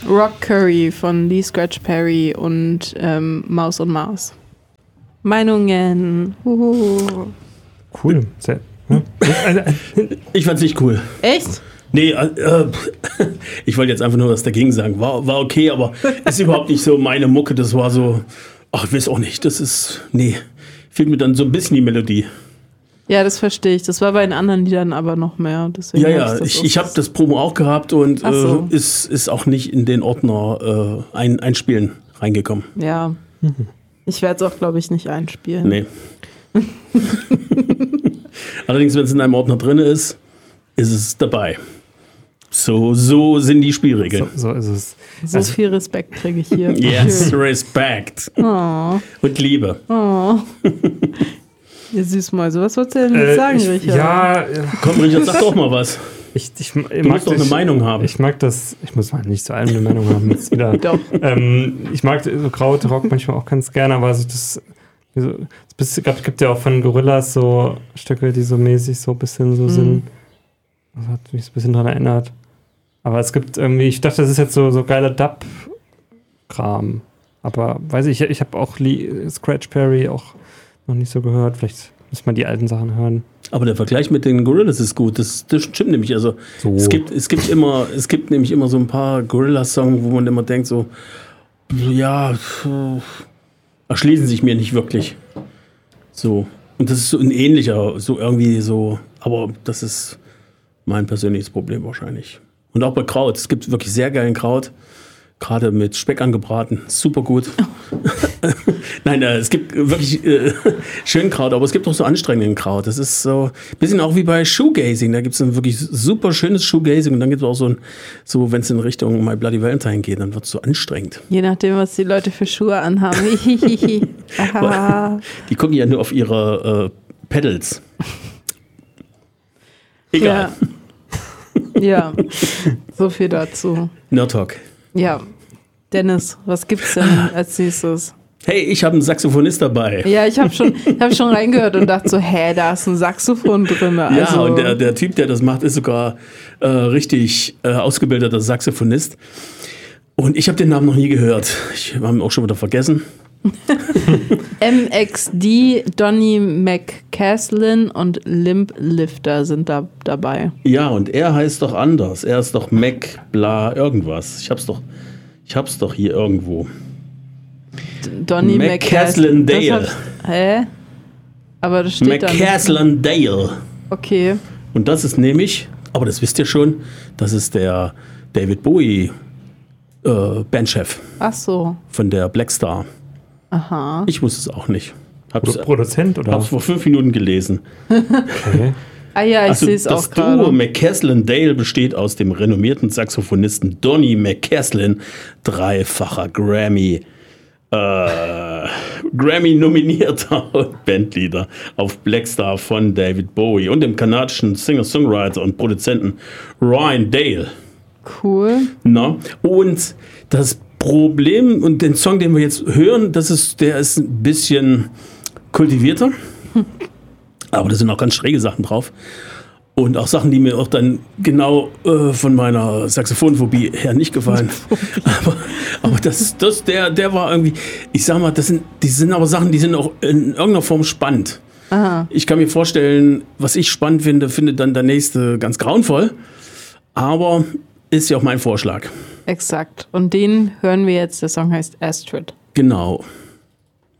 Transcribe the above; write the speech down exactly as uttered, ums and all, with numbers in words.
Rock Curry von Lee Scratch Perry und ähm, Maus und Mars. Meinungen. Uhu. Cool. Sehr, ja. Ich fand's nicht cool. Echt? Nee, äh, ich wollte jetzt einfach nur was dagegen sagen. War, war okay, aber ist überhaupt nicht so meine Mucke. Das war so, ach, ich weiß auch nicht. Das ist, nee, fehlt mir dann so ein bisschen die Melodie. Ja, das verstehe ich. Das war bei den anderen Liedern aber noch mehr. Deswegen ja, ja, ich, ich habe das Promo auch gehabt und so. äh, ist, ist auch nicht in den Ordner äh, ein, einspielen reingekommen. Ja, mhm. Ich werde es auch, glaube ich, nicht einspielen. Nee. Allerdings, wenn es in einem Ordner drin ist, ist es dabei. So, so sind die Spielregeln. So, so ist es. So also, viel Respekt kriege ich hier. Yes, Respekt. Oh. Und Liebe. Oh. Ihr Süßmäuse, was wolltest du denn äh, sagen, ich, Richard? Ja, komm, Richard, sag doch mal was. Ich, ich, ich du musst doch eine ich, Bis haben. Ich mag das, ich muss mal nicht zu allem eine Meinung haben. Jetzt wieder. Doch. Ähm, ich mag so Krautrock manchmal auch ganz gerne, aber so das, so, es gibt ja auch von Gorillaz so Stücke, die so mäßig so ein bisschen so mhm. sind. Das hat mich so ein bisschen dran erinnert. Aber es gibt irgendwie, ich dachte, das ist jetzt so, so geiler Dub-Kram. Aber weiß ich, ich, ich habe auch Lee Scratch Perry auch noch nicht so gehört. Vielleicht muss man die alten Sachen hören. Aber der Vergleich mit den Gorillaz ist gut. Das, das stimmt nämlich. Also so. es gibt, es gibt immer, es gibt nämlich immer so ein paar Gorillaz-Songs, wo man immer denkt so, ja, erschließen sich mir nicht wirklich. So. Und das ist so ein ähnlicher, so irgendwie so, aber das ist mein persönliches Problem wahrscheinlich. Und auch bei Kraut. Es gibt wirklich sehr geilen Kraut. Gerade mit Speck angebraten. Super gut. Oh. Nein, äh, es gibt wirklich äh, schönen Kraut, aber es gibt auch so anstrengenden Kraut. Das ist so ein bisschen auch wie bei Shoegazing. Da gibt es ein wirklich super schönes Shoegazing und dann gibt es auch so ein, so wenn es in Richtung My Bloody Valentine geht, dann wird es so anstrengend. Je nachdem, was die Leute für Schuhe anhaben. Die gucken ja nur auf ihre äh, Pedals. Egal. Ja. Ja, so viel dazu. Nerd Talk. Ja, Dennis, was gibt's denn als nächstes? Hey, ich habe einen Saxophonist dabei. Ja, ich habe schon, hab schon reingehört und dachte so, hä, da ist ein Saxophon drin. Also ja, und der, der Typ, der das macht, ist sogar äh, richtig äh, ausgebildeter Saxophonist. Und ich habe den Namen noch nie gehört. Ich habe ihn auch schon wieder vergessen. M X D, Donny McCaslin und Limp Lifter sind da dabei. Ja, und er heißt doch anders. Er ist doch Mac bla irgendwas. Ich hab's doch, ich hab's doch hier irgendwo. Donny McCaslin Dale. Hä? Aber das steht da. McCaslin Dale. Okay. Und das ist nämlich, aber das wisst ihr schon, das ist der David Bowie äh, Bandchef. Ach so. Von der Blackstar. Aha. Ich wusste es auch nicht. Hab's, Produzent oder? Hab's vor fünf Minuten gelesen. Okay. Ah ja, ich also sehe es auch gerade. Das Duo McCaslin Dale besteht aus dem renommierten Saxophonisten Donny McCaslin, dreifacher Grammy, äh, Grammy-nominierter Bandleader auf Blackstar von David Bowie und dem kanadischen Singer-Songwriter und Produzenten Ryan Dale. Cool. Na? Und das Problem und den Song, den wir jetzt hören, das ist, der ist ein bisschen kultivierter, aber da sind auch ganz schräge Sachen drauf und auch Sachen, die mir auch dann genau äh, von meiner Saxophonphobie her nicht gefallen. aber aber das, das, der, der war irgendwie, ich sag mal, das sind, die sind aber Sachen, die sind auch in irgendeiner Form spannend. Aha. Ich kann mir vorstellen, was ich spannend finde, findet dann der nächste ganz grauenvoll, aber ist ja auch mein Vorschlag. Exakt. Und den hören wir jetzt. Der Song heißt Astrid. Genau.